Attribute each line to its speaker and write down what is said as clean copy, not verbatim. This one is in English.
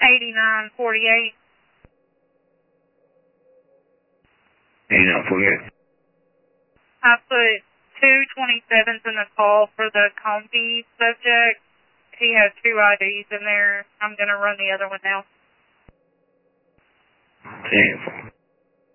Speaker 1: 8948.
Speaker 2: 8948.
Speaker 1: I put 227s in the call for the Comfy subject. He has 2 IDs in there. I'm going to run the other one now.
Speaker 2: 10-4.